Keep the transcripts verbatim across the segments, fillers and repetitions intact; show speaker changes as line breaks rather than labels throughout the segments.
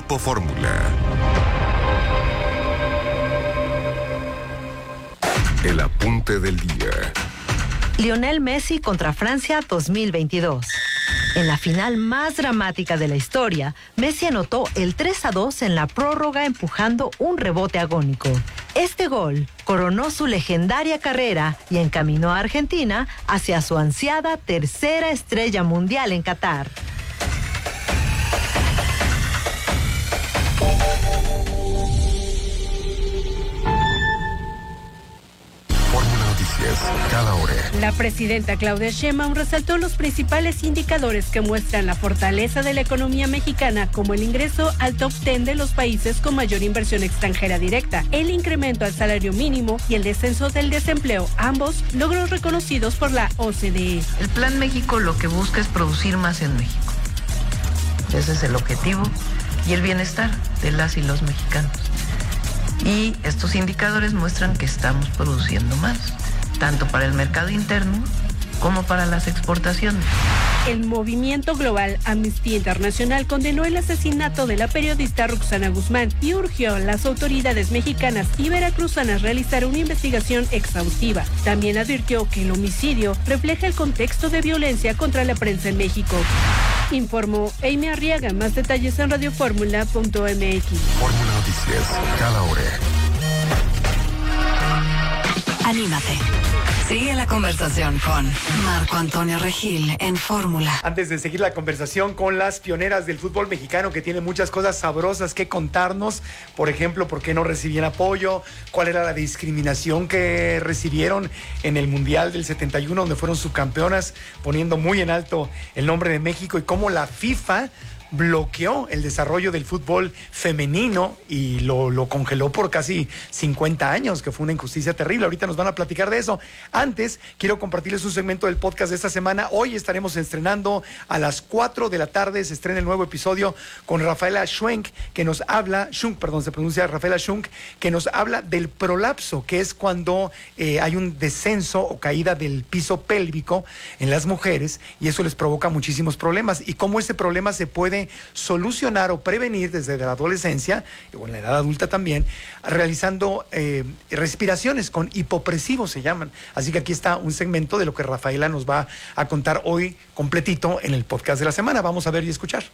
Grupo Fórmula. El apunte del día.
Lionel Messi contra Francia dos mil veintidós. En la final más dramática de la historia, Messi anotó el tres a dos en la prórroga empujando un rebote agónico. Este gol coronó su legendaria carrera y encaminó a Argentina hacia su ansiada tercera estrella mundial en Qatar.
Cada hora.
La presidenta Claudia Sheinbaum resaltó los principales indicadores que muestran la fortaleza de la economía mexicana, como el ingreso al top diez de los países con mayor inversión extranjera directa, el incremento al salario mínimo y el descenso del desempleo, ambos logros reconocidos por la O C D E.
El Plan México lo que busca es producir más en México. Ese es el objetivo y el bienestar de las y los mexicanos. Y estos indicadores muestran que estamos produciendo más, tanto para el mercado interno como para las exportaciones.
El movimiento global Amnistía Internacional condenó el asesinato de la periodista Roxana Guzmán y urgió a las autoridades mexicanas y veracruzanas realizar una investigación exhaustiva. También advirtió que el homicidio refleja el contexto de violencia contra la prensa en México. Informó Amy Arriaga. Más detalles en radioformula punto m x.
Fórmula Noticias, cada hora.
Anímate. Sigue la conversación con Marco Antonio Regil en Fórmula.
Antes de seguir la conversación con las pioneras del fútbol mexicano, que tiene muchas cosas sabrosas que contarnos, por ejemplo, por qué no recibían apoyo, cuál era la discriminación que recibieron en el Mundial del setenta y uno, donde fueron subcampeonas, poniendo muy en alto el nombre de México, y cómo la FIFA bloqueó el desarrollo del fútbol femenino y lo, lo congeló por casi cincuenta años, que fue una injusticia terrible. Ahorita nos van a platicar de eso. Antes, quiero compartirles un segmento del podcast de esta semana. Hoy estaremos estrenando a las cuatro de la tarde, se estrena el nuevo episodio con Rafaela Schwenk, que nos habla, Schunk, perdón, se pronuncia Rafaela Schunk, que nos habla del prolapso, que es cuando eh, hay un descenso o caída del piso pélvico en las mujeres, y eso les provoca muchísimos problemas, y cómo ese problema se puede solucionar o prevenir desde la adolescencia o en la edad adulta también, realizando eh, respiraciones con hipopresivos se llaman. Así que aquí está un segmento de lo que Rafaela nos va a contar hoy completito en el podcast de la semana. Vamos a ver y escuchar.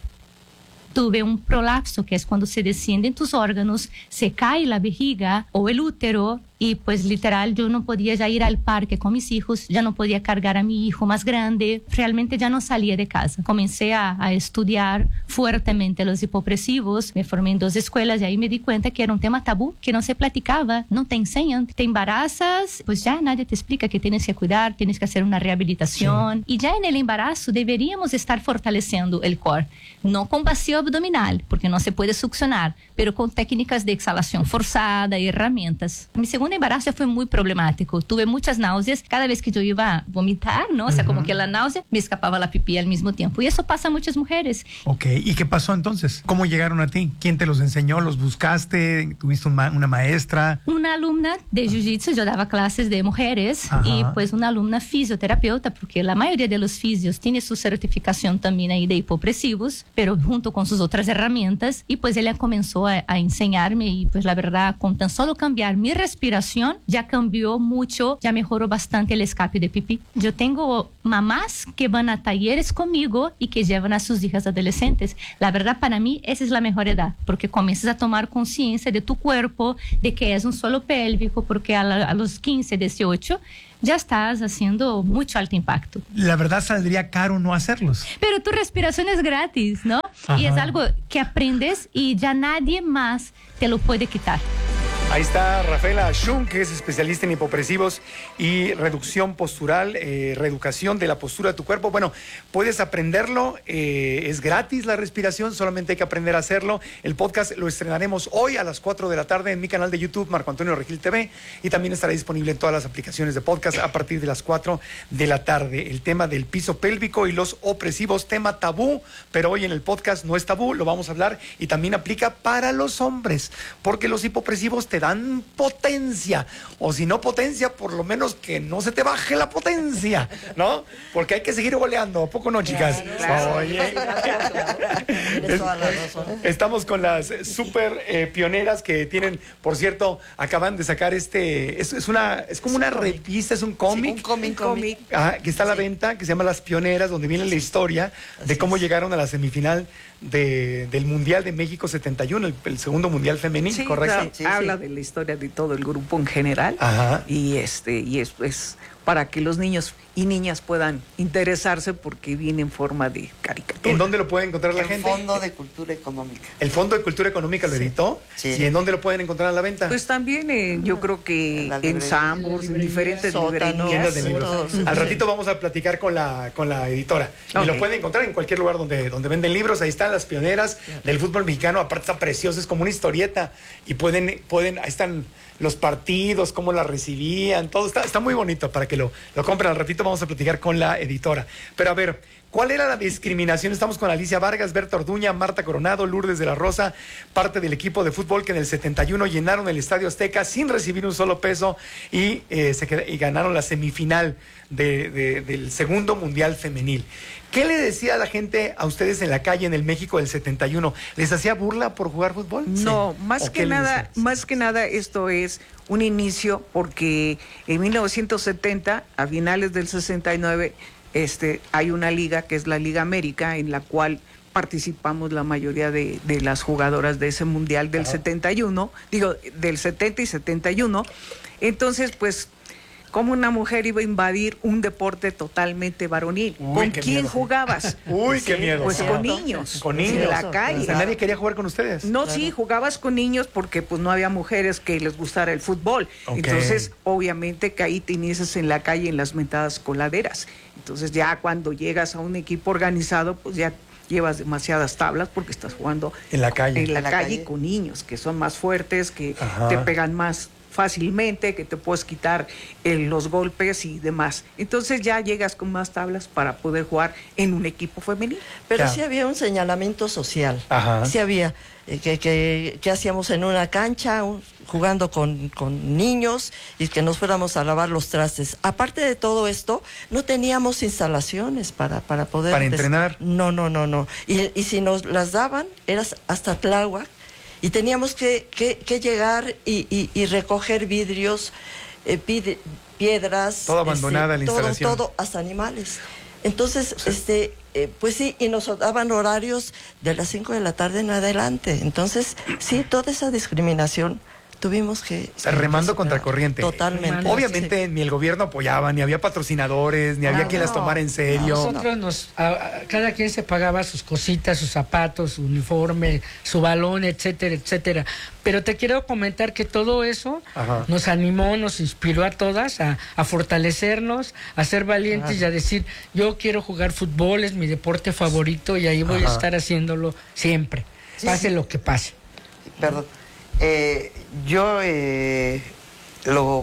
Tuve un prolapso, que es cuando se descienden tus órganos, se cae la vejiga o el útero, y pues literal yo no podía ya ir al parque con mis hijos, ya no podía cargar a mi hijo más grande, realmente ya no salía de casa. Comencé a, a estudiar fuertemente los hipopresivos, me formé en dos escuelas y ahí me di cuenta que era un tema tabú, que no se platicaba, no te enseñan, te embarazas, pues ya nadie te explica que tienes que cuidar, tienes que hacer una rehabilitación, sí. Y ya en el embarazo deberíamos estar fortaleciendo el core, no con vacío abdominal, porque no se puede succionar, pero con técnicas de exhalación forzada y herramientas. Mi segundo embarazo fue muy problemático, tuve muchas náuseas, cada vez que yo iba a vomitar, ¿no? O sea, uh-huh. como que la náusea, me escapaba la pipí al mismo tiempo, y eso pasa a muchas mujeres.
Ok, ¿y qué pasó entonces? ¿Cómo llegaron a ti? ¿Quién te los enseñó? ¿Los buscaste? ¿Tuviste un ma- una maestra?
Una alumna de jiu-jitsu, yo daba clases de mujeres,
Ajá.
y pues una alumna fisioterapeuta, porque la mayoría de los fisios tiene su certificación también ahí de hipopresivos, pero junto con sus otras herramientas, y pues ella comenzó a, a enseñarme, y pues la verdad, con tan solo cambiar mi respiración, ya cambió mucho, ya mejoró bastante el escape de pipí. Yo tengo mamás que van a talleres conmigo y que llevan a sus hijas adolescentes. La verdad, para mí, esa es la mejor edad, porque comienzas a tomar conciencia de tu cuerpo, de que es un solo pélvico, porque a, la, a los quince, dieciocho, ya estás haciendo mucho alto impacto.
La verdad, saldría caro no hacerlos.
Pero tu respiración es gratis, ¿no? Ajá. Y es algo que aprendes y ya nadie más te lo puede quitar.
Ahí está Rafaela Schunk, que es especialista en hipopresivos y reducción postural, eh, reeducación de la postura de tu cuerpo. Bueno, puedes aprenderlo, eh, es gratis la respiración, solamente hay que aprender a hacerlo. El podcast lo estrenaremos hoy a las cuatro de la tarde en mi canal de YouTube, Marco Antonio Regil T V, y también estará disponible en todas las aplicaciones de podcast a partir de las cuatro de la tarde. El tema del piso pélvico y los opresivos, tema tabú, pero hoy en el podcast no es tabú, lo vamos a hablar, y también aplica para los hombres, porque los hipopresivos te te dan potencia, o si no potencia, por lo menos que no se te baje la potencia, ¿no? Porque hay que seguir goleando, ¿a poco no, chicas?
Claro,
Oye.
Tienes toda la razón.
Estamos con las super eh, pioneras que tienen, por cierto, acaban de sacar este, es, es una, es como una revista, es un cómic.
Sí, un cómic, cómic.
Ah, que está a la
Sí.
venta, que se llama Las Pioneras, donde viene la historia de cómo
es.
llegaron a la semifinal de, del Mundial de México setenta y uno, el, el segundo Mundial femenil,
Sí,
¿correcto?
claro,
Sí,
habla
sí.
de la historia de todo el grupo en general.
Ajá.
Y este y es, es para que los niños y niñas puedan interesarse porque viene en forma de caricatura.
¿En dónde lo puede encontrar la
El
gente?
Fondo de Cultura Económica.
¿El Fondo de Cultura Económica lo editó?
Sí.
¿Y en dónde lo pueden encontrar a la venta?
Pues también eh, yo creo que
En las
en
librerías.
Sambors, en diferentes
Sótanos,
Tiendas
librerías.
de libros.
todos,
Al
sí.
ratito vamos a platicar con la, con la editora. Y
Ok.
lo pueden encontrar en cualquier lugar donde, donde venden libros. Ahí están las pioneras del fútbol mexicano. Aparte está precioso, es como una historieta. Y pueden, pueden, ahí están los partidos, cómo la recibían, todo. Está, está muy bonito para que lo, lo compren. Al ratito vamos a platicar con la editora. Pero a ver, ¿cuál era la discriminación? Estamos con Alicia Vargas, Berta Orduña, Marta Coronado, Lourdes de la Rosa, parte del equipo de fútbol que en el setenta y uno llenaron el Estadio Azteca sin recibir un solo peso y, eh, se qued- y ganaron la semifinal de- de- del segundo Mundial Femenil. ¿Qué le decía a la gente a ustedes en la calle en el México del setenta y uno? ¿Les hacía burla por jugar fútbol?
No,
Sí.
más
¿O qué
que
les
nada,
decían?
más que nada esto es un inicio porque en mil novecientos setenta, a finales del sesenta y nueve, este, hay una liga que es la Liga América en la cual participamos la mayoría de, de las jugadoras de ese mundial del setenta y uno, digo, del setenta y setenta y uno. Entonces, pues, ¿cómo una mujer iba a invadir un deporte totalmente varonil?
Uy,
¿Con
qué
quién
miedo.
jugabas?
Uy, qué miedo.
Pues
Ajá.
con niños.
Con
En
niños.
la calle.
O sea, nadie quería jugar con ustedes.
No, sí, jugabas con niños porque pues no había mujeres que les gustara el fútbol.
Ok.
Entonces, obviamente que ahí te inicias en la calle en las mentadas coladeras. Entonces, ya cuando llegas a un equipo organizado, pues ya llevas demasiadas tablas porque estás jugando
En la calle.
en la,
En la
calle,
calle.
con niños que son más fuertes, que
Ajá.
te pegan más fácilmente, que te puedes quitar eh, los golpes y demás. Entonces ya llegas con más tablas para poder jugar en un equipo femenino.
Pero
Ya.
sí había un señalamiento social.
Ajá.
Sí había. eh, que, que, que hacíamos en una cancha, un- jugando con, con niños y que nos fuéramos a lavar los trastes. Aparte de todo esto, no teníamos instalaciones para, para poder...
Para
des-
entrenar.
No, no, no, no. Y, y si nos las daban, eras hasta Tláhuac y teníamos que, que, que llegar y, y, y recoger vidrios, eh, pide- piedras.
Todo abandonada la
todo,
instalación.
Todo, hasta animales. Entonces, este, eh, pues sí, y nos daban horarios de las cinco de la tarde en adelante. Entonces, sí, toda esa discriminación tuvimos que...
O sea, remando
que
contra
superar.
corriente.
Totalmente.
Obviamente ni el gobierno apoyaba, ni había patrocinadores, ni había
No,
quien las
no.
tomara en serio.
Nosotros nos, a- a- cada quien se pagaba sus cositas, sus zapatos, su uniforme, su balón, etcétera, etcétera. Pero te quiero comentar que todo eso
Ajá.
nos animó, nos inspiró a todas a, a fortalecernos, a ser valientes y a decir, yo quiero jugar fútbol, es mi deporte favorito y ahí voy
Ajá.
a estar haciéndolo siempre,
Sí,
pase
sí.
lo que pase.
Perdón. Eh, yo eh, lo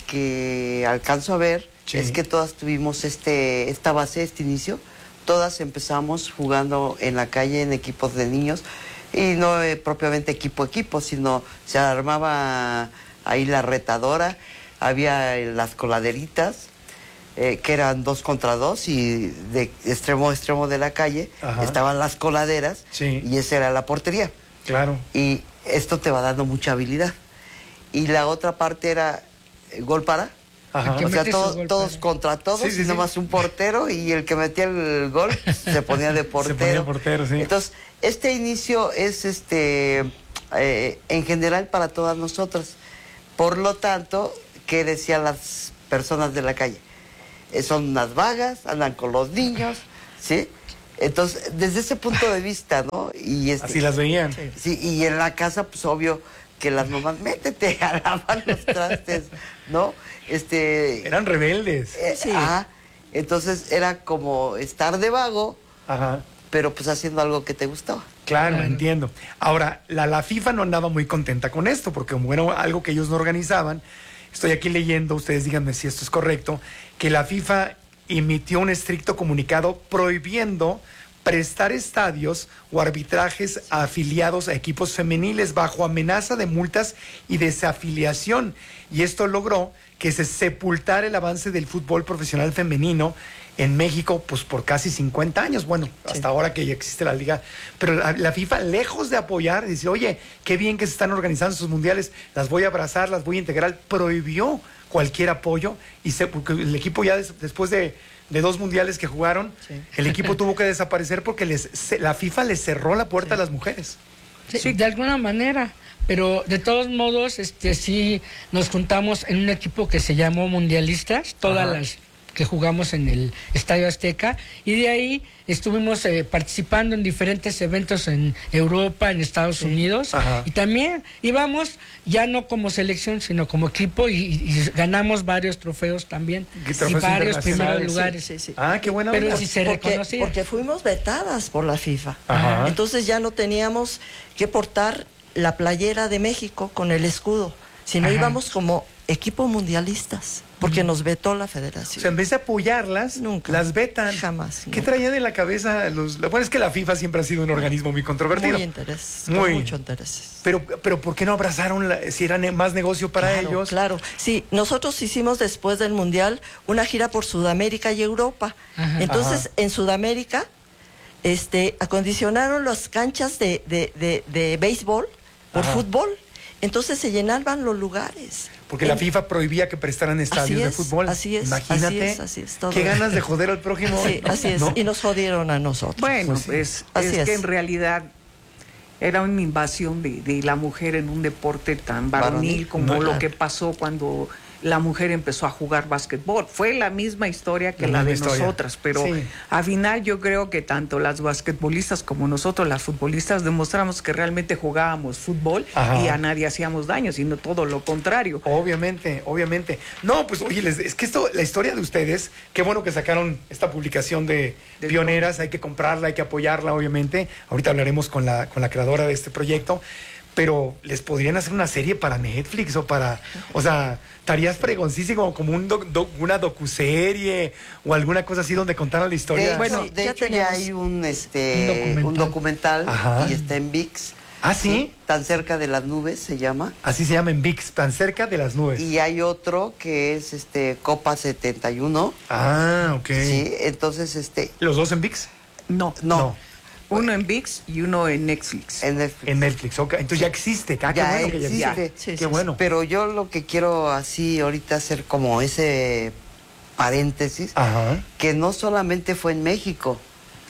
que alcanzo a ver
Sí.
es que todas tuvimos este esta base, este inicio. Todas empezamos jugando en la calle en equipos de niños y no eh, propiamente equipo a equipo, sino se armaba ahí la retadora, había eh, las coladeritas, eh, que eran dos contra dos y de extremo a extremo de la calle
Ajá.
estaban las coladeras
Sí.
y esa era la portería.
Claro.
Y esto te va dando mucha habilidad. Y la otra parte era eh, gol para.
Ajá.
Que
O sea,
mete
to-
su gol
todos
para.
contra todos,
Sí, sí,
y
sí.
nomás un portero, y el que metía el gol se ponía de portero.
ponía portero, sí.
Entonces, este inicio es este eh, en general para todas nosotras. Por lo tanto, ¿qué decían las personas de la calle? Eh, son unas vagas, andan con los niños, ¿sí? Entonces, desde ese punto de vista, ¿no? Y este,
Así las veían.
Sí, y en la casa, pues obvio que las mamás, métete a lavar los trastes, ¿no? Este.
Eran rebeldes.
eh,
Sí.
ajá. Entonces era como estar de vago,
Ajá.
pero pues haciendo algo que te gustaba.
Claro, entiendo. Ahora, la, la FIFA no andaba muy contenta con esto, porque como era algo que ellos no organizaban, estoy aquí leyendo, ustedes díganme si esto es correcto, que la FIFA emitió un estricto comunicado prohibiendo prestar estadios o arbitrajes afiliados a equipos femeniles bajo amenaza de multas y desafiliación. Y esto logró que se sepultara el avance del fútbol profesional femenino en México, pues por casi cincuenta años, bueno, sí. hasta ahora que ya existe la liga, pero la, la FIFA, lejos de apoyar, dice, oye, qué bien que se están organizando sus mundiales, las voy a abrazar, las voy a integrar, prohibió cualquier apoyo, y se, porque el equipo ya des, después de, de dos mundiales que jugaron, sí. el equipo tuvo que desaparecer porque les, se, la FIFA les cerró la puerta sí. a las mujeres.
Sí, sí, de alguna manera, pero de todos modos, este sí nos juntamos en un equipo que se llamó Mundialistas, todas Ajá. las que jugamos en el Estadio Azteca, y de ahí estuvimos eh, participando en diferentes eventos en Europa, en Estados sí. Unidos, Ajá. y también íbamos ya no como selección, sino como equipo, y, y ganamos varios trofeos también, y varios primeros lugares.
Sí, sí. Ah, qué bueno.
Pero sí se
porque,
reconocía.
Porque fuimos vetadas por la FIFA.
Ajá.
Entonces ya no teníamos que portar la playera de México con el escudo, sino Ajá. íbamos como equipo mundialistas, porque nos vetó la federación.
O sea, en vez de apoyarlas, Nunca. las vetan.
Jamás.
¿Qué nunca. traían en la cabeza los...? Bueno, es que la FIFA siempre ha sido un organismo muy controvertido.
Muy interés,
muy
con mucho interés.
Pero, pero ¿por qué no abrazaron, la, si era ne más negocio para
claro,
ellos?
Claro, sí, nosotros hicimos después del Mundial una gira por Sudamérica y Europa. Ajá. Entonces, Ajá. en Sudamérica, este, acondicionaron las canchas de, de, de, de béisbol por Ajá. fútbol. Entonces se llenaban los lugares.
Porque en... la FIFA prohibía que prestaran estadios
es,
de fútbol.
Así es.
Imagínate.
Así es, así es, todo.
Qué ganas de joder al prójimo.
Sí, así es. ¿No? Y nos jodieron a nosotros.
Bueno, pues, pues es, es que en realidad era una invasión de, de la mujer en un deporte tan varonil como no, lo que pasó cuando la mujer empezó a jugar básquetbol. Fue la misma historia que la, la de historia. nosotras, pero sí. al final yo creo que tanto las basquetbolistas como nosotros, las futbolistas, demostramos que realmente jugábamos fútbol Ajá. y a nadie hacíamos daño, sino todo lo contrario.
Obviamente, obviamente. No, pues oye, les, es que esto, la historia de ustedes, qué bueno que sacaron esta publicación de, de pioneras, hay que comprarla, hay que apoyarla, obviamente. Ahorita hablaremos con la, con la creadora de este proyecto. Pero les podrían hacer una serie para Netflix o para, o sea, estarías fregoncísimo como un doc, doc, una docuserie o alguna cosa así donde contaran la historia.
De, bueno, de ya hecho ya hay un este un documental, un documental y está en ViX.
¿Ah, sí?
sí? Tan cerca de las nubes se llama.
Así se llama en ViX, Tan cerca de las nubes.
Y hay otro que es este Copa setenta y uno.
Ah, ok.
Sí, entonces este.
¿Los dos en ViX?
No, no. no.
Uno en ViX y uno en Netflix.
En Netflix.
En Netflix, ok. Entonces ya existe. Ah,
ya
qué bueno
existe.
Que ya existe.
Sí,
qué
sí,
bueno.
Sí. Pero yo lo que quiero así ahorita hacer como ese paréntesis,
Ajá.
que no solamente fue en México,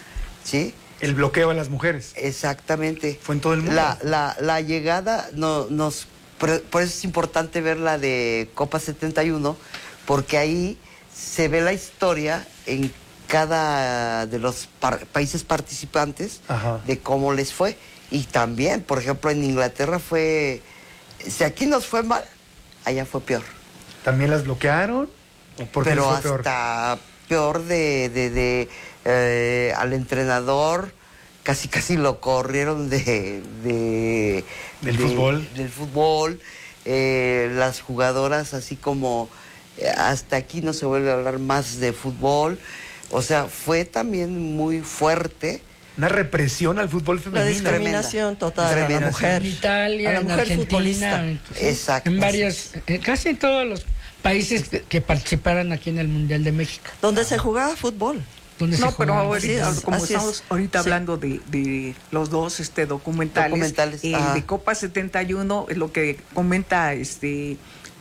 ¿sí?
El bloqueo a las mujeres.
Exactamente.
Fue en todo el mundo.
La, la, la llegada, no, nos, por, por eso es importante ver la de Copa setenta y uno, porque ahí se ve la historia en cada de los par países participantes
Ajá.
de cómo les fue. Y también, por ejemplo, en Inglaterra fue, si aquí nos fue mal, allá fue peor.
¿También las bloquearon? ¿O por qué
Pero
fue
hasta
peor,
peor de, de, de eh, al entrenador, casi casi lo corrieron de, de
del
de,
fútbol.
Del fútbol. Eh, las jugadoras así como eh, hasta aquí no se vuelve a hablar más de fútbol. O sea, fue también muy fuerte.
Una represión al fútbol femenino.
La discriminación total a la mujer.
En Italia,
a la
en
mujer
Argentina.
Exacto.
En varios, en casi en todos los países que, que participaron aquí en el Mundial de México.
Donde se jugaba fútbol.
No, pero ahorita,
es,
como estamos
es.
ahorita
sí.
hablando de, de los dos este documentales,
documentales
el de Copa setenta y uno, lo que comenta este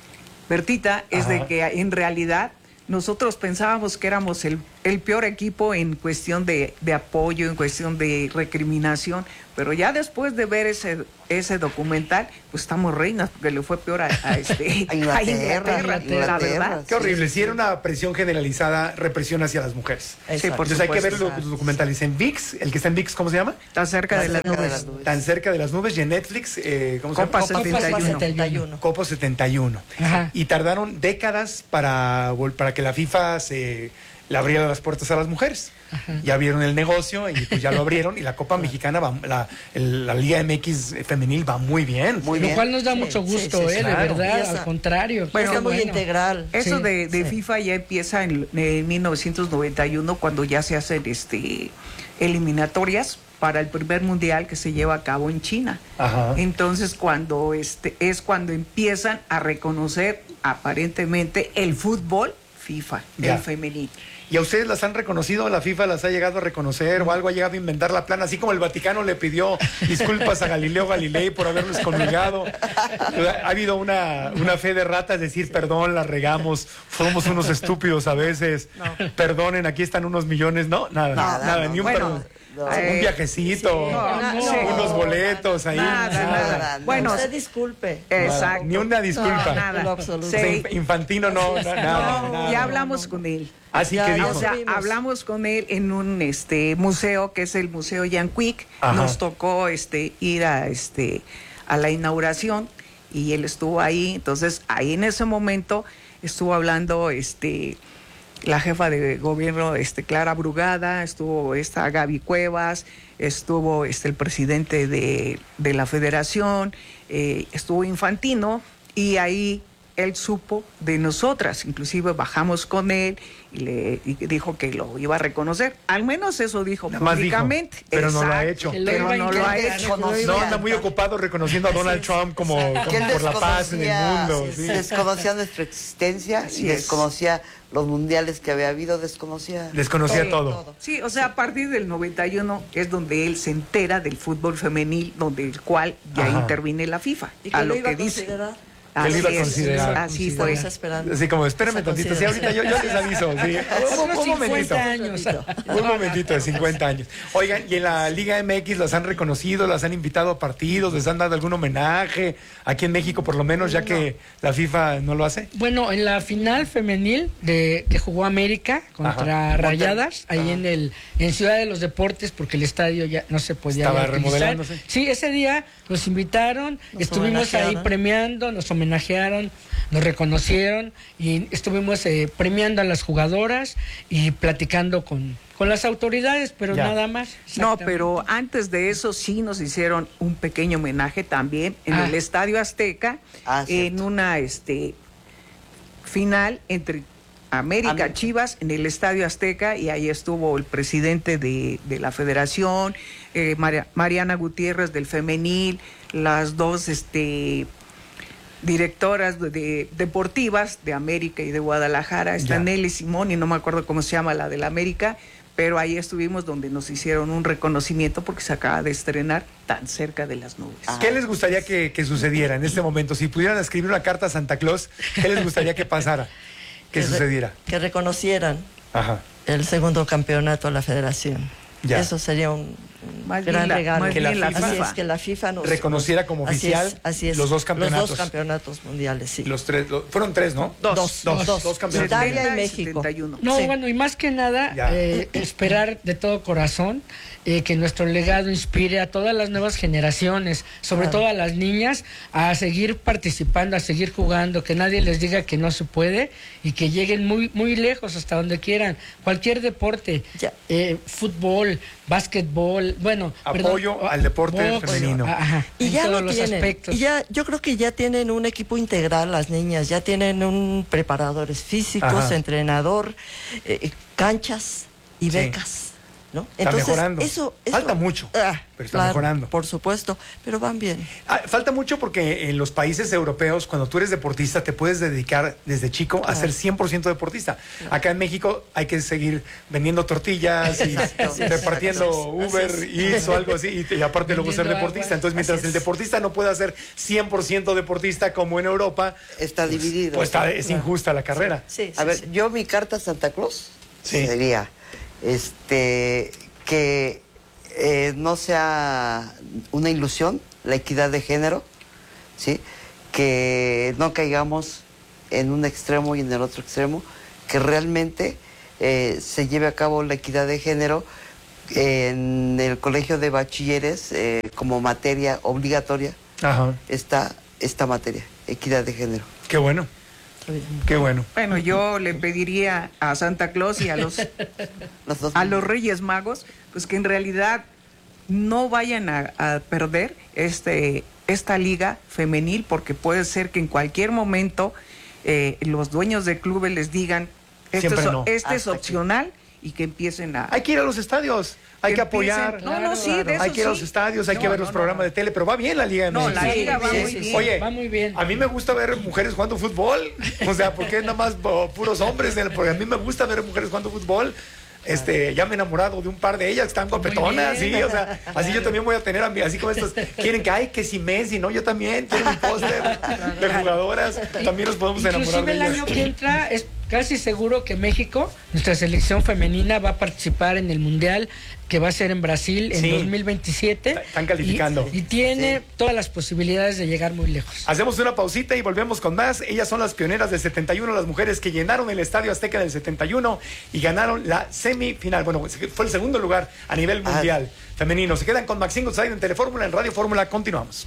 Bertita es Ajá. de que en realidad nosotros pensábamos que éramos el, el peor equipo en cuestión de, de apoyo, en cuestión de recriminación, pero ya después de ver ese ese documental, pues estamos reinas, porque le fue peor a, a, este,
a Inglaterra,
a Inglaterra,
Inglaterra,
la verdad.
Qué horrible, si era una presión generalizada, represión hacia las mujeres.
Sí, por
Entonces hay que ver los, los documentales en ViX, el que está en ViX, ¿cómo se llama?
Tan cerca de, la
cerca de las nubes.
Tan cerca de las nubes, y en Netflix, eh, ¿cómo se
Copa
llama?
setenta y uno.
Copa setenta y uno.
Ajá.
Y tardaron décadas para, para que la FIFA se le abriera las puertas a las mujeres. Ajá. Ya vieron el negocio y pues ya lo abrieron, y la Copa Mexicana va, la, el, la Liga M X femenil va muy bien.
Muy bien.
Lo cual nos da
sí,
mucho gusto,
sí, sí,
eh,
claro.
de verdad,
esa,
al contrario.
Bueno, es muy
bueno.
integral.
Eso
Sí,
de, de
sí.
FIFA ya empieza en, en mil novecientos noventa y uno, cuando ya se hacen este eliminatorias para el primer mundial que se lleva a cabo en China.
Ajá.
Entonces, cuando este es cuando empiezan a reconocer aparentemente el fútbol FIFA,
Ya.
el femenil.
¿Y a ustedes las han reconocido? ¿La FIFA las ha llegado a reconocer o algo ha llegado a inventar la plana? Así como el Vaticano le pidió disculpas a Galileo Galilei por haberlos comulgado. Ha habido una, una fe de ratas, decir perdón, la regamos, somos unos estúpidos a veces. No. Perdonen, aquí están unos millones. No, nada, nada, nada no. ni un
bueno,
perdón.
No.
Un viajecito,
sí, no, no,
unos
no,
boletos ahí.
Nada, nada. nada. Bueno,
usted disculpe.
Exacto.
Ni una disculpa.
No, nada.
Sí. Infantino no, no nada,
no,
nada.
Ya hablamos con él.
Así
Ya,
que dijo.
O sea, hablamos con él en un este museo que es el Museo Jan Quick.
Ajá.
Nos tocó este ir a este a la inauguración y él estuvo ahí. Entonces, ahí en ese momento estuvo hablando este la jefa de gobierno este Clara Brugada, estuvo esta Gaby Cuevas, estuvo este el presidente de, de la Federación, eh, estuvo Infantino y ahí él supo de nosotras, inclusive bajamos con él y le y dijo que lo iba a reconocer. Al menos eso dijo
Nada más
públicamente.
dijo, pero no lo ha
Exacto,
hecho.
Pero no lo ha hecho.
No, anda muy ocupado reconociendo a Donald Trump como, como por la paz en el mundo.
Sí,
Sí.
Desconocía nuestra existencia
Así
y
es.
desconocía los mundiales que había habido, desconocía.
Desconocía todo. todo.
Sí, o sea, a partir del noventa y uno es donde él se entera del fútbol femenil, donde el cual ya
Ajá.
interviene la FIFA.
¿Y que
a
lo
lo
iba
que
a
dice.
considerar?
Que lo iba a
es,
considerar.
Así
Estamos
fue.
esperando.
Así como, espérame tantito, sí, ahorita yo, yo les aviso. Sí. Un, un momentito.
años.
Un momentito de cincuenta años. Oigan, y en la Liga M X las han reconocido, las han invitado a partidos, les han dado algún homenaje, aquí en México por lo menos, ya que la FIFA no lo hace.
Bueno, en la final femenil de que jugó América contra
Ajá.
Rayadas, ahí
Ajá.
en el en Ciudad de los Deportes, porque el estadio ya no se podía
Estaba
utilizar.
remodelándose.
Sí, ese día nos invitaron,
Nos
estuvimos ahí
homenajearon.
premiando, nos homenajearon, nos reconocieron y estuvimos eh, premiando a las jugadoras y platicando con, con las autoridades, pero
Ya.
nada más.
No,
Exactamente.
pero antes de eso sí nos hicieron un pequeño homenaje también en
Ah.
el Estadio Azteca,
Ah,
en
cierto.
una este final entre América,
América.
Chivas en el Estadio Azteca, y ahí estuvo el presidente de, de la Federación, eh, María- Mariana Gutiérrez del Femenil, las dos este directoras de, de- deportivas de América y de Guadalajara, está
Ya.
Nelly Simón y no me acuerdo cómo se llama la de la América, pero ahí estuvimos donde nos hicieron un reconocimiento porque se acaba de estrenar Tan cerca de las nubes.
Ah.
¿Qué les gustaría que, que sucediera en este momento? Si pudieran escribir una carta a Santa Claus, ¿qué les gustaría que pasara? Que
re-
sucediera.
Que reconocieran
Ajá.
el segundo campeonato de la federación.
Ya.
Eso sería un, un
Más bien
gran
la-
regalo.
más
Que la
bien la
FIFA
Así
FIFA.
es, que la FIFA nos
reconociera como
así
oficial
es, así es.
los dos campeonatos.
Los dos campeonatos mundiales, sí.
Los tres, lo- fueron tres, ¿no?
Dos.
Dos,
Dos,
dos.
dos campeonatos.
Italia y
setenta
México.
setenta y uno.
No,
Sí.
bueno, y más que nada,
Ya.
eh, esperar de todo corazón eh, que nuestro legado inspire a todas las nuevas generaciones, sobre
Claro.
todo a las niñas, a seguir participando, a seguir jugando, que nadie les diga que no se puede y que lleguen muy muy lejos, hasta donde quieran. Cualquier deporte,
Ya.
eh, fútbol, básquetbol, bueno,
Apoyo
perdón,
al deporte
box,
femenino.
Ajá,
Y
en
ya
todos
lo
los
tienen.
aspectos.
Y ya, yo creo que ya tienen un equipo integral las niñas, ya tienen un preparadores físicos,
Ajá.
entrenador, eh, canchas y
Sí.
becas. ¿No?
Está mejorando.
Eso, eso-
Falta mucho,
Ah,
pero está
claro,
mejorando.
Por supuesto, pero van bien.
Ah, falta mucho porque en los países europeos, cuando tú eres deportista, te puedes dedicar desde chico a
Claro.
ser cien por ciento deportista. Acá en México hay que seguir vendiendo tortillas y
Exacto.
repartiendo
Así es,
Uber
así es.
Eats o algo así, y, y aparte luego ser
Vendiendo
deportista.
agua.
Entonces, mientras
Así
el
es.
deportista no pueda ser cien por ciento deportista como en Europa,
Está dividido.
pues está, es injusta la carrera.
Sí,
A
sí,
ver,
sí.
yo mi carta a Santa Claus
Sí.
sería este que eh, no sea una ilusión la equidad de género, ¿sí? Que no caigamos en un extremo y en el otro extremo, que realmente eh, se lleve a cabo la equidad de género en el colegio de bachilleres eh, como materia obligatoria.
Ajá.
Esta, esta materia, equidad de género.
Qué bueno,
Está bien.
qué bueno.
Bueno, yo le pediría a Santa Claus y a los
Los dos
a los Reyes Magos, pues que en realidad no vayan a, a perder este esta liga femenil, porque puede ser que en cualquier momento eh, los dueños de clubes les digan este,
Siempre
es,
no.
este es
Hasta aquí.
opcional y que empiecen a...
Hay que ir a los estadios. hay que apoyar.
No, no, sí, de eso
hay que ir a los
sí.
estadios, hay
No,
que ver
no,
los
no,
programas
no.
de tele, pero va bien la Liga M X.
No, la Liga va
Sí,
muy
sí,
bien.
sí. Oye,
Va muy bien.
a mí me gusta ver mujeres jugando fútbol. O sea, porque es nada más oh, puros hombres. Porque a mí me gusta ver mujeres jugando fútbol. Este, ya me he enamorado de un par de ellas que están guapetonas, sí, o sea, así yo también voy a tener a mí, así como estos, quieren que, ay, que si Messi, no, yo también, quiero un póster de jugadoras, también nos podemos enamorar
Inclusive
de
el
ellas.
año que entra es casi seguro que México, nuestra selección femenina, va a participar en el Mundial que va a ser en Brasil en
Sí.
dos mil veintisiete.
Están calificando.
Y, y tiene todas las posibilidades de llegar muy lejos.
Hacemos una pausita y volvemos con más. Ellas son las pioneras del setenta y uno, las mujeres que llenaron el Estadio Azteca del setenta y uno y ganaron la semifinal. Bueno, fue el segundo lugar a nivel mundial femenino. Se quedan con Maxine González en Telefórmula, en Radio Fórmula. Continuamos.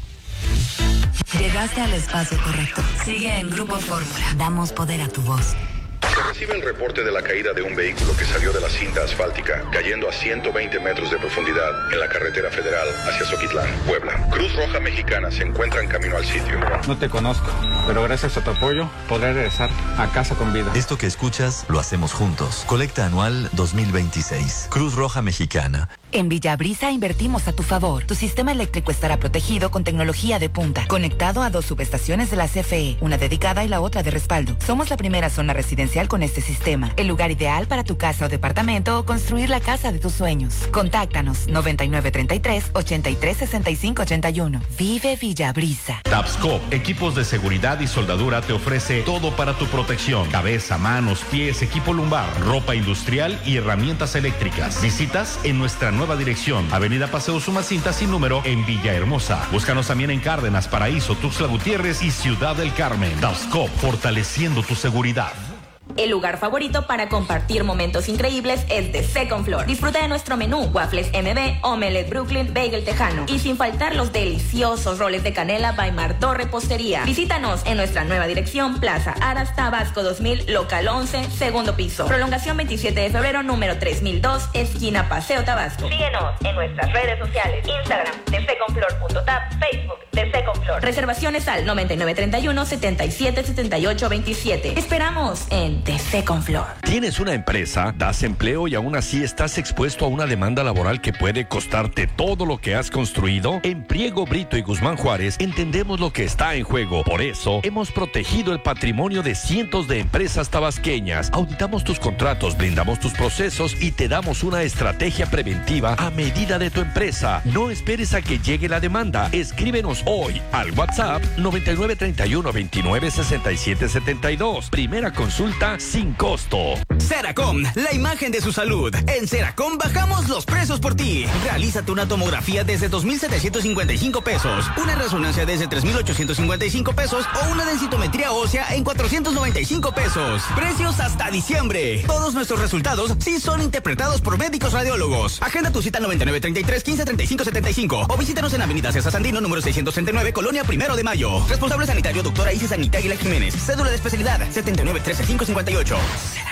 Llegaste al espacio correcto. Sigue en Grupo Fórmula. Damos poder a tu voz.
Se recibe el reporte de la caída de un vehículo que salió de la cinta asfáltica, cayendo a ciento veinte metros de profundidad en la carretera federal hacia Zoquitlán, Puebla. Cruz Roja Mexicana se encuentra en camino al sitio.
No te conozco, pero gracias a tu apoyo podré regresar a casa con vida.
Esto que escuchas lo hacemos juntos. Colecta anual dos mil veintiséis. Cruz Roja Mexicana.
En Villabrisa invertimos a tu favor. Tu sistema eléctrico estará protegido con tecnología de punta, conectado a dos subestaciones de la C F E, una dedicada y la otra de respaldo. Somos la primera zona residencial con este sistema, el lugar ideal para tu casa o departamento o construir la casa de tus sueños. Contáctanos noventa y nueve treinta y tres, ochenta y tres sesenta y cinco ochenta y uno. Vive Villabrisa.
Tapscop, equipos de seguridad y soldadura, te ofrece todo para tu protección: cabeza, manos, pies, equipo lumbar, ropa industrial y herramientas eléctricas. Visitas en nuestra nueva dirección, Avenida Paseo Sumacinta sin número, en Villahermosa. Búscanos también en Cárdenas, Paraíso, Tuxtla Gutiérrez y Ciudad del Carmen. Tapscop, fortaleciendo tu seguridad.
El lugar favorito para compartir momentos increíbles es The Second Floor. Disfruta de nuestro menú: waffles M B, omelette Brooklyn, bagel tejano y sin faltar los deliciosos roles de canela by Martó Repostería. Visítanos en nuestra nueva dirección, Plaza Aras, Tabasco dos mil, local once, segundo piso. Prolongación veintisiete de febrero, número tres mil dos, esquina Paseo Tabasco. Síguenos en nuestras redes sociales: Instagram, the second floor punto tap, Facebook, The Second Floor. Reservaciones al noventa y nueve treinta y uno, setenta y siete setenta y ocho veintisiete. Esperamos en The Second Floor.
¿Tienes una empresa? ¿Das empleo y aún así estás expuesto a una demanda laboral que puede costarte todo lo que has construido? En Priego, Brito y Guzmán Juárez entendemos lo que está en juego. Por eso, hemos protegido el patrimonio de cientos de empresas tabasqueñas. Auditamos tus contratos, blindamos tus procesos y te damos una estrategia preventiva a medida de tu empresa. No esperes a que llegue la demanda. Escríbenos hoy al WhatsApp noventa y nueve treinta y uno veintinueve sesenta y siete setenta y dos. Primera consulta sin costo.
Seracom, la imagen de su salud. En Seracom bajamos los precios por ti. Realízate una tomografía desde dos mil setecientos cincuenta y cinco pesos, una resonancia desde tres mil ochocientos cincuenta y cinco pesos o una densitometría ósea en cuatrocientos noventa y cinco pesos. Precios hasta diciembre. Todos nuestros resultados sí son interpretados por médicos radiólogos. Agenda tu cita noventa y nueve treinta y tres, quince treinta y cinco setenta y cinco o visítanos en Avenida César Sandino, número seiscientos treinta y nueve, Colonia Primero de Mayo. Responsable sanitario, doctora Isis Anita Aguilar Jiménez. Cédula de especialidad setenta y nueve trece cinco cincuenta y ocho.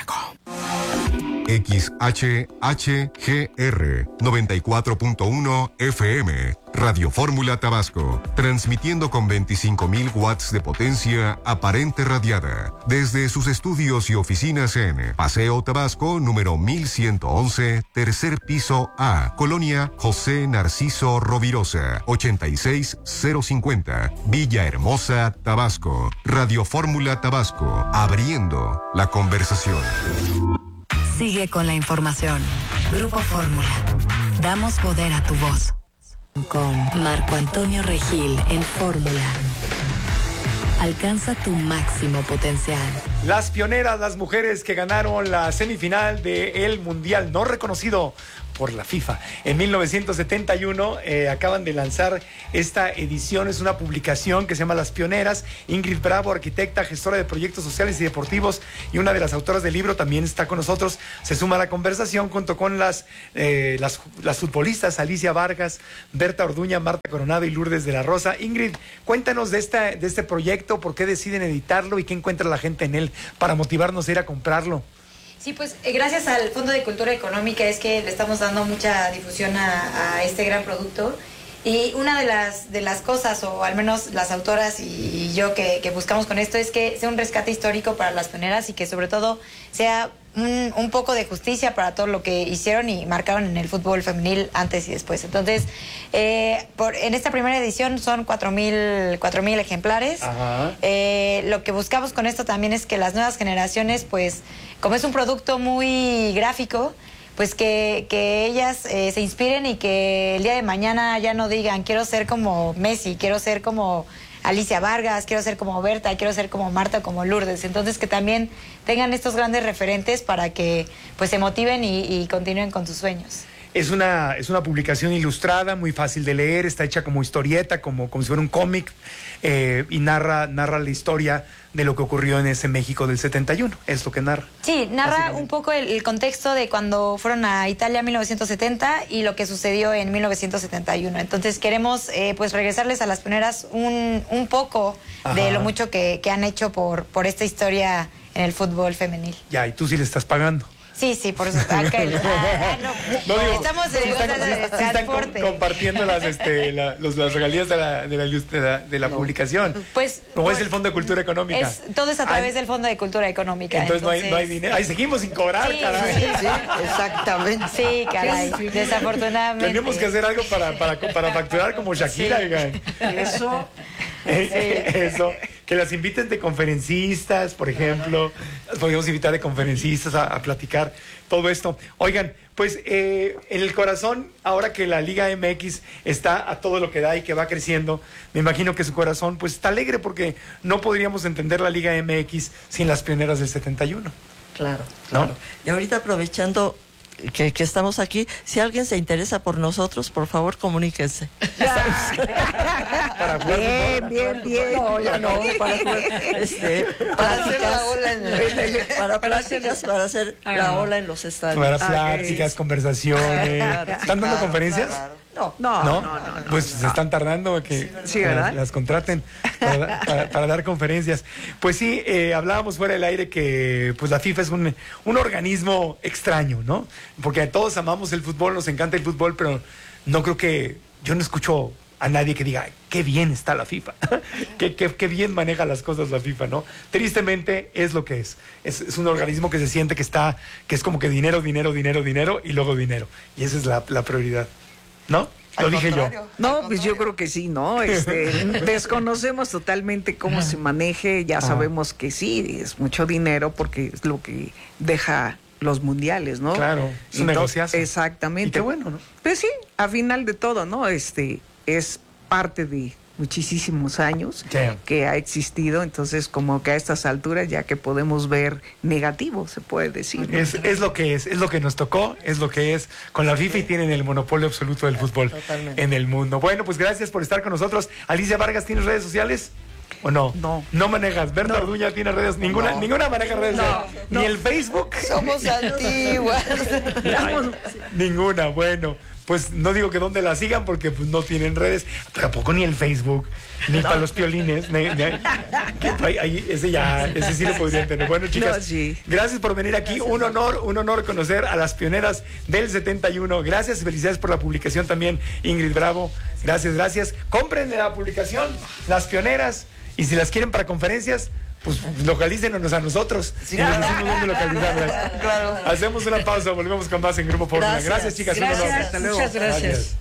X H H G R noventa y cuatro punto uno F M, Radio Fórmula Tabasco, transmitiendo con veinticinco mil watts de potencia aparente radiada, desde sus estudios y oficinas en Paseo Tabasco, número mil ciento once, tercer piso A, Colonia José Narciso Rovirosa, ochenta y seis cero cincuenta, Villahermosa, Tabasco. Radio Fórmula Tabasco, abriendo la conversación.
Sigue con la información. Grupo Fórmula. Damos poder a tu voz. Con Marco Antonio Regil en Fórmula. Alcanza tu máximo potencial.
Las pioneras, las mujeres que ganaron la semifinal del Mundial no reconocido por la FIFA en mil novecientos setenta y uno, eh, acaban de lanzar esta edición. Es una publicación que se llama Las Pioneras. Ingrid Bravo, arquitecta, gestora de proyectos sociales y deportivos y una de las autoras del libro, también está con nosotros. Se suma a la conversación junto con las, eh, las, las futbolistas Alicia Vargas, Berta Orduña, Marta Coronado y Lourdes de la Rosa. Ingrid, cuéntanos de, esta, de este proyecto, por qué deciden editarlo y qué encuentra la gente en él para motivarnos a ir a comprarlo.
Sí, pues eh, gracias al Fondo de Cultura Económica es que le estamos dando mucha difusión a, a este gran producto. Y una de las, de las cosas, o al menos las autoras y, y yo que, que buscamos con esto, es que sea un rescate histórico para las pioneras y que sobre todo sea un, un poco de justicia para todo lo que hicieron y marcaron en el fútbol femenil antes y después. Entonces, eh, por, en esta primera edición son cuatro mil ejemplares. Eh, lo que buscamos con esto también es que las nuevas generaciones, pues, como es un producto muy gráfico, pues que, que ellas eh, se inspiren y que el día de mañana ya no digan quiero ser como Messi, quiero ser como Alicia Vargas, quiero ser como Berta, quiero ser como Marta, como Lourdes. Entonces que también tengan estos grandes referentes para que pues se motiven y, y continúen con sus sueños.
Es una, es una publicación ilustrada, muy fácil de leer, está hecha como historieta, como, como si fuera un cómic, eh, y narra, narra la historia de lo que ocurrió en ese México del setenta y uno, es lo que narra.
Sí, narra un poco el, el contexto de cuando fueron a Italia en mil novecientos setenta y lo que sucedió en mil novecientos setenta y uno. Entonces queremos eh, pues regresarles a las pioneras un, un poco Ajá. de lo mucho que, que han hecho por, por esta historia en el fútbol femenil.
Ya, y tú sí le estás pagando.
Sí, sí, por eso. Acá el, ah, no, no, digo, estamos en
sí están, de sí están com, compartiendo las, este, la, los, las regalías de la, de la, de la, de la no. publicación.
Pues,
¿Cómo
pues,
es el Fondo de Cultura Económica?
Es, todo es a través Ay, del Fondo de Cultura Económica.
Entonces,
entonces...
No, hay, no hay dinero. Ahí seguimos sin cobrar,
sí,
caray.
Sí, sí, exactamente. Sí, caray. Sí, sí. Desafortunadamente.
Tenemos que hacer algo para, para, para facturar como Shakira,
sí. Eso.
Sí. Eso. Que las inviten de conferencistas, por ejemplo. Las podemos invitar de conferencistas a, a platicar todo esto. Oigan, pues eh, en el corazón, ahora que la Liga M X está a todo lo que da y que va creciendo, me imagino que su corazón pues está alegre porque no podríamos entender la Liga M X sin las pioneras del setenta y uno.
Claro, claro. ¿No? Y ahorita aprovechando que, que estamos aquí, si alguien se interesa por nosotros, por favor, comuníquense.
Para bien, bien, bien.
No, ya no, para este, para hacer la ola en el, para pláticas, para hacer ah, la ola en los estadios.
Para pláticas, conversaciones.
Claro,
¿Están dando claro, conferencias?
Claro. No,
no,
no,
no, no, no.
Pues no. se están tardando que
sí,
las, las contraten para, para, para dar conferencias. Pues sí, eh, hablábamos fuera del aire que pues la FIFA es un, un organismo extraño, ¿no? Porque todos amamos el fútbol, nos encanta el fútbol, pero no creo que, yo no escucho a nadie que diga, qué bien está la FIFA, qué, qué, qué bien maneja las cosas la FIFA, ¿no? Tristemente es lo que es. es. Es un organismo que se siente que está, que es como que dinero, dinero, dinero, dinero y luego dinero. Y esa es la, la prioridad, ¿no? Lo
Al
dije yo.
No, pues yo creo que sí, ¿no? Este, desconocemos totalmente cómo se maneje, ya sabemos que sí, es mucho dinero porque es lo que deja los mundiales, ¿no?
Claro, es un negociazo.
Exactamente.
Y qué bueno, ¿no?
Pues sí, a final de todo, ¿no? Este, es parte de muchísimos años
yeah.
que ha existido, entonces como que a estas alturas ya que podemos ver negativo, se puede decir, ¿no?
Es, es lo que es, es lo que nos tocó, es lo que es con la FIFA y tienen el monopolio absoluto del fútbol
Totalmente.
en el mundo. Bueno, pues gracias por estar con nosotros. Alicia Vargas, ¿tienes redes sociales? ¿O no?
No.
No manejas. Berta no. Orduña tiene redes. Ninguna, no. ninguna maneja redes.
No.
Ni no. el Facebook.
Somos antiguas.
Ay, ninguna. Bueno, pues no digo que dónde la sigan porque pues, no tienen redes. Pero ¿a poco ni el Facebook? Ni no. para los piolines. Ni, ni, ahí, ahí, ese ya, ese sí lo podrían tener. Bueno, chicas,
no, sí.
gracias por venir aquí. Gracias. Un honor, un honor conocer a las pioneras del setenta y uno. Gracias, felicidades por la publicación también, Ingrid Bravo. Gracias, gracias. Compren la publicación, Las Pioneras. Y si las quieren para conferencias, pues localícenos a nosotros.
Sí,
y nos
claro.
decimos dónde localizarlas.
Claro.
Hacemos una pausa, volvemos con más en Grupo Fórmula. Gracias. gracias, chicas.
Gracias.
Un honor.
Hasta luego. Muchas gracias.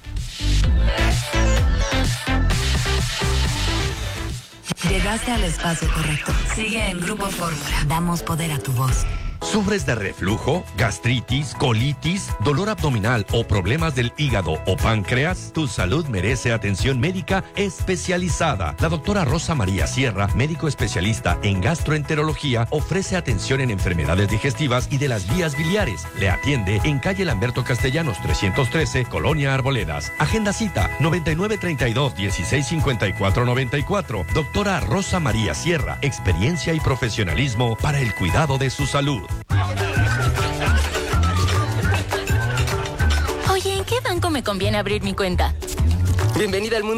gracias. Llegaste al espacio correcto. Sigue en Grupo Fórmula. Damos poder a tu voz.
¿Sufres de reflujo, gastritis, colitis, dolor abdominal o problemas del hígado o páncreas? Tu salud merece atención médica especializada. La doctora Rosa María Sierra, médico especialista en gastroenterología, ofrece atención en enfermedades digestivas y de las vías biliares. Le atiende en calle Lamberto Castellanos trescientos trece, Colonia Arboledas. Agenda cita noventa y nueve treinta y dos, dieciséis cincuenta y cuatro noventa y cuatro. Doctora Rosa María Sierra, experiencia y profesionalismo para el cuidado de su salud.
Oye, ¿en qué banco me conviene abrir mi cuenta?
Bienvenida al mundo.